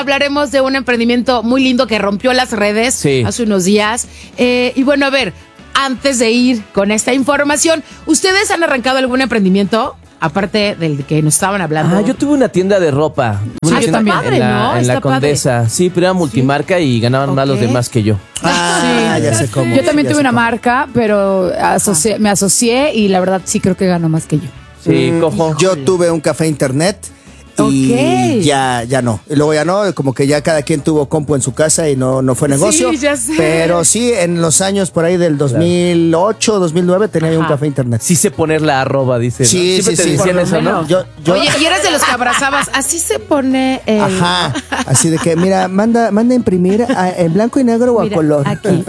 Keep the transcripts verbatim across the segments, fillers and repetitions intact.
hablaremos de un emprendimiento muy lindo que rompió las redes sí. hace unos días. Eh, y bueno, a ver, antes de ir con esta información, ¿ustedes han arrancado algún emprendimiento? Aparte del que nos estaban hablando. Ah, yo tuve una tienda de ropa. Ah, yo también. En la, ¿no? en la Condesa. Padre. Sí, pero era multimarca ¿Sí? y ganaban okay. más los demás que yo. Ah, sí. ya sé cómo. Yo también sí, tuve una cómo. marca, pero asocié, me asocié y la verdad sí creo que ganó más que yo. Sí, mm, cojo. Yo tuve un café internet. Y okay. ya, ya no. Y luego ya no, como que ya cada quien tuvo compu en su casa y no, no fue negocio. Sí, ya sé. Pero sí, en los años por ahí del dos mil ocho, dos mil nueve tenía Ajá. un café internet. Sí sé poner la arroba, dice. Sí, ¿no? sí, sí. Decían eso, ¿no? Yo, yo... Oye, y eras de los que abrazabas. Así se pone el... Ajá. Así de que, mira, manda, manda a imprimir a, en blanco y negro o mira, a color. Aquí.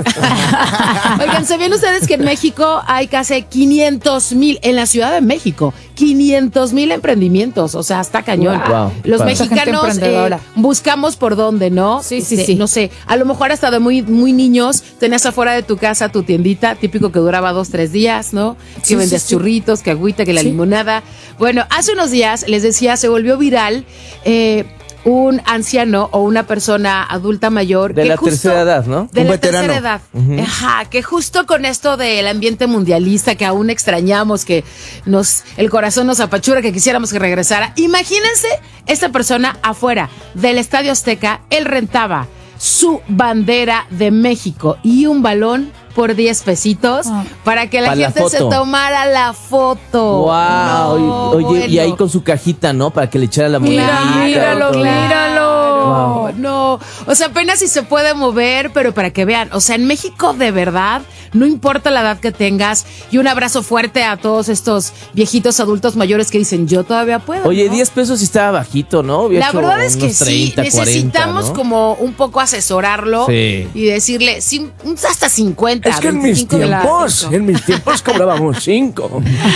Oigan, ¿sabían ustedes que en México hay casi quinientos mil, en la Ciudad de México, quinientos mil emprendimientos? O sea, está cañón. Wow. Los wow. mexicanos eh, buscamos por dónde, ¿no? Sí, sí, este, sí. No sé, a lo mejor hasta de muy, muy niños tenías afuera de tu casa tu tiendita, típico que duraba dos, tres días, ¿no? Que sí, vendías sí, sí. churritos, que agüita, que la sí. limonada. Bueno, hace unos días, les decía, se volvió viral eh, un anciano o una persona adulta mayor. De que la justo, tercera edad, ¿no? De un la veterano. tercera edad. Uh-huh. Ajá, que justo con esto del ambiente mundialista que aún extrañamos, que nos el corazón nos apachura, que quisiéramos que regresara. Imagínense esta persona afuera del Estadio Azteca, él rentaba su bandera de México y un balón por diez pesitos oh. para que la para gente la se tomara la foto. Wow. No, Oye, bueno. y ahí con su cajita, ¿no? Para que le echara la monedita. Míralo, todo. míralo. Wow. No, o sea, apenas si se puede mover, pero para que vean, o sea, en México de verdad, no importa la edad que tengas, y un abrazo fuerte a todos estos viejitos adultos mayores que dicen, yo todavía puedo. Oye, ¿no? diez pesos sí estaba bajito, ¿no? Hubiera La hecho verdad es que treinta, sí, necesitamos cuarenta, ¿no? como un poco asesorarlo sí. y decirle, sí, hasta cincuenta. Es que en mis tiempos, en mis tiempos cobrábamos cinco.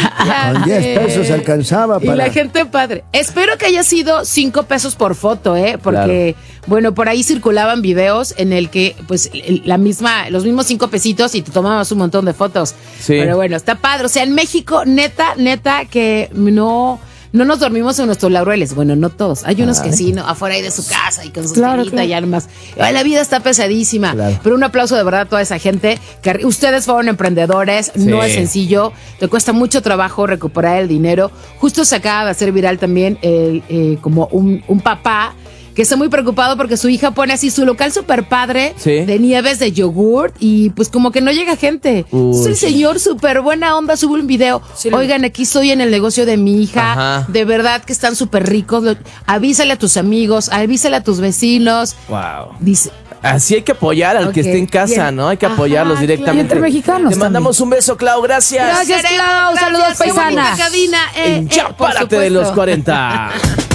Con diez pesos alcanzaba para... Y la gente padre. Espero que haya sido cinco pesos por foto, ¿eh? Porque, claro. bueno, por ahí circulaban videos en el que, pues, la misma, los mismos cinco pesitos y te tomabas un montón de fotos. Sí. Pero bueno, está padre. O sea, en México, neta, neta, que no... No nos dormimos en nuestros laureles. Bueno, no todos. Hay unos Ay. que sí, ¿no? Afuera ahí de su casa y con su claro, tirita claro. y armas. Ay, la vida está pesadísima. Claro. Pero un aplauso de verdad a toda esa gente. Que ustedes fueron emprendedores. Sí. No es sencillo. Te cuesta mucho trabajo recuperar el dinero. Justo se acaba de hacer viral también el, eh, como un, un papá que está muy preocupado porque su hija pone así su local super padre ¿Sí? de nieves de yogurt y pues como que no llega gente. Uy, Entonces el sí. señor súper buena onda sube un video. Sí, Oigan, aquí estoy en el negocio de mi hija. Ajá. De verdad que están súper ricos. Lo, avísale a tus amigos, avísale a tus vecinos. Wow. Dice... Así hay que apoyar al okay. que esté en casa, bien. ¿no? Hay que Ajá, apoyarlos directamente. Y entre mexicanos. Te mandamos también. un beso, Clau. Gracias. Gracias, Clau. Saludos, paisana. Eh, en Ya eh, Párate de los cuarenta.